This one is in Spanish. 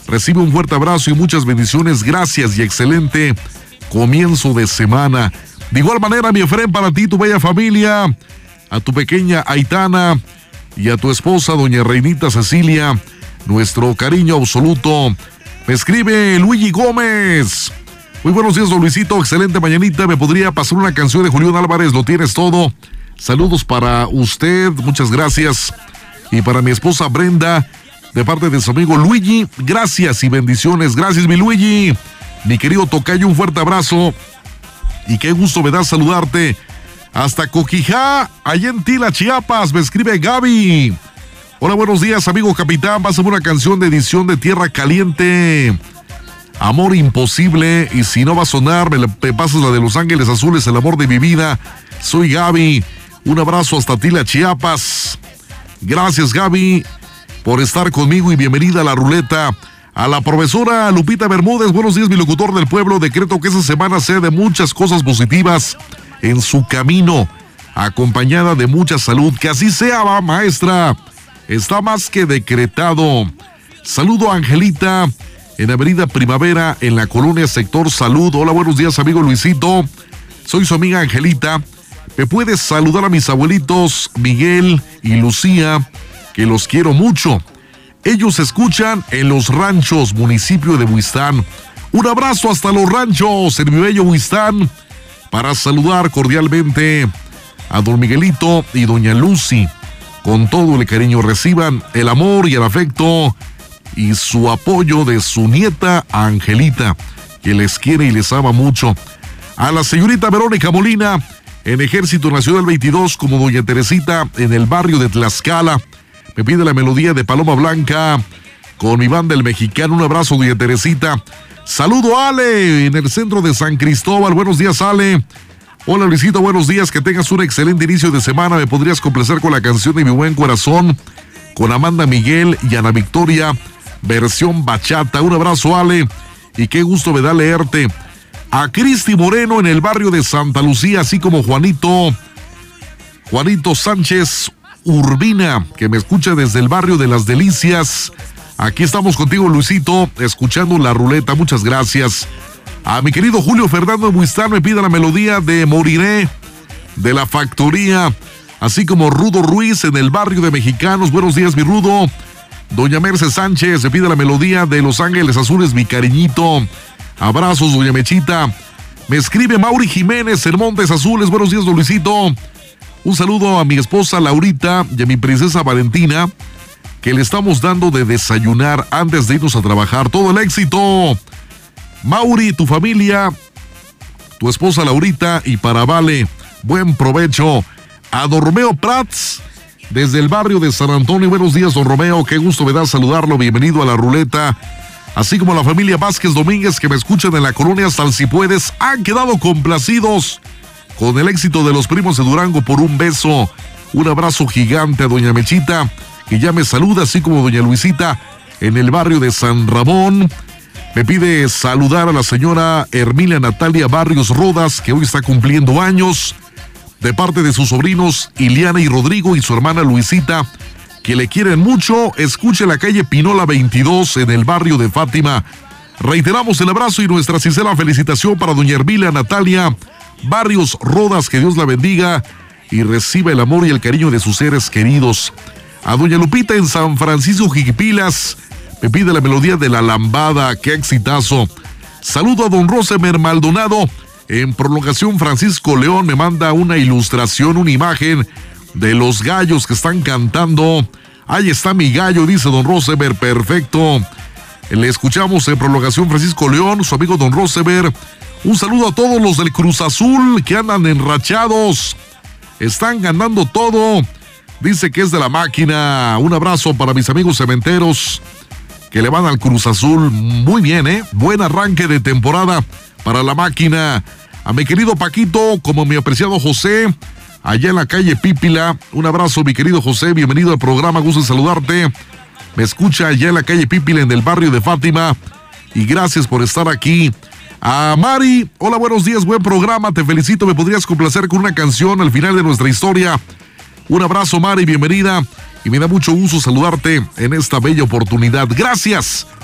Recibe un fuerte abrazo y muchas bendiciones. Gracias y excelente comienzo de semana. De igual manera, mi Efrén, para ti, tu bella familia, a tu pequeña Aitana y a tu esposa, doña Reinita Cecilia, nuestro cariño absoluto. Me escribe Luigi Gómez. Muy buenos días, don Luisito. Excelente mañanita. ¿Me podría pasar una canción de Julián Álvarez? Lo tienes todo. Saludos para usted. Muchas gracias. Y para mi esposa Brenda, de parte de su amigo Luigi. Gracias y bendiciones. Gracias, mi Luigi. Mi querido tocayo, un fuerte abrazo. Y qué gusto me da saludarte. Hasta Coquijá, allá en Tila, Chiapas. Me escribe Gaby. Hola, buenos días, amigo capitán. Pásame una canción de edición de Tierra Caliente. Amor imposible. Y si no va a sonar, me pasas la de Los Ángeles Azules, el amor de mi vida. Soy Gaby. Un abrazo hasta Tila, Chiapas. Gracias, Gaby, por estar conmigo y bienvenida a la ruleta. A la profesora Lupita Bermúdez, buenos días, mi locutor del pueblo. Decreto que esta semana sea de muchas cosas positivas en su camino, acompañada de mucha salud. Que así sea, va, maestra. Está más que decretado. Saludo a Angelita en Avenida Primavera, en la colonia Sector Salud. Hola, buenos días, amigo Luisito. Soy su amiga Angelita. ¿Me puedes saludar a mis abuelitos Miguel y Lucía, que los quiero mucho? Ellos escuchan en Los Ranchos, municipio de Huistán. Un abrazo hasta Los Ranchos, en mi bello Huistán, para saludar cordialmente a don Miguelito y doña Lucy. Con todo el cariño, reciban el amor y el afecto y su apoyo de su nieta Angelita, que les quiere y les ama mucho. A la señorita Verónica Molina, en Ejército Nacional 22, como doña Teresita, en el barrio de Tlaxcala. Me pide la melodía de Paloma Blanca con mi banda El Mexicano. Un abrazo, doña Teresita. Saludo a Ale en el centro de San Cristóbal. Buenos días, Ale. Hola, Luisito, buenos días. Que tengas un excelente inicio de semana. ¿Me podrías complacer con la canción de Mi Buen Corazón? Con Amanda Miguel y Ana Victoria, versión bachata. Un abrazo, Ale. Y qué gusto me da leerte. A Cristi Moreno en el barrio de Santa Lucía, así como Juanito Sánchez Urbina, que me escucha desde el barrio de Las Delicias. Aquí estamos contigo, Luisito, escuchando la ruleta. Muchas gracias. A mi querido Julio Fernando Buistán, me pide la melodía de Moriré, de La Factoría, así como Rudo Ruiz en el barrio de Mexicanos. Buenos días, mi Rudo. Doña Merce Sánchez me pide la melodía de Los Ángeles Azules, mi cariñito. Abrazos, doña Mechita. Me escribe Mauri Jiménez en Montes Azules. Buenos días, don Luisito. Un saludo a mi esposa Laurita y a mi princesa Valentina, que le estamos dando de desayunar antes de irnos a trabajar. Todo el éxito, Mauri, tu familia, tu esposa Laurita, y para Vale, buen provecho. A don Romeo Prats, desde el barrio de San Antonio. Buenos días, don Romeo. Qué gusto me da saludarlo. Bienvenido a la ruleta. Así como la familia Vázquez Domínguez, que me escuchan en la colonia Sal Si Puedes, han quedado complacidos con el éxito de los primos de Durango por Un Beso. Un abrazo gigante a doña Mechita, que ya me saluda, así como doña Luisita en el barrio de San Ramón. Me pide saludar a la señora Hermilia Natalia Barrios Rodas, que hoy está cumpliendo años, de parte de sus sobrinos Iliana y Rodrigo y su hermana Luisita, que le quieren mucho. Escuche la calle Pinola 22 en el barrio de Fátima. Reiteramos el abrazo y nuestra sincera felicitación para doña Hermilia Natalia Barrios Rodas, que Dios la bendiga y reciba el amor y el cariño de sus seres queridos. A doña Lupita en San Francisco Jiquipilas, me pide la melodía de La Lambada. Qué exitazo. Saludo a don Rosemer Maldonado en Prolongación Francisco León. Me manda una ilustración, una imagen de los gallos que están cantando. Ahí está mi gallo, dice don Rosemer. Perfecto. Le escuchamos en Prolongación Francisco León, su amigo don Rosemer. Un saludo a todos los del Cruz Azul que andan enrachados. Están ganando todo. Dice que es de la máquina. Un abrazo para mis amigos cementeros que le van al Cruz Azul. Muy bien, buen arranque de temporada para la máquina. A mi querido Paquito, como mi apreciado José, allá en la calle Pípila. Un abrazo, mi querido José, bienvenido al programa, gusto en saludarte. Me escucha allá en la calle Pípila, en el barrio de Fátima, y gracias por estar aquí. A Mari, hola, buenos días, buen programa, te felicito. ¿Me podrías complacer con una canción al final de nuestra historia? Un abrazo, Mari, bienvenida, y me da mucho gusto saludarte en esta bella oportunidad. Gracias.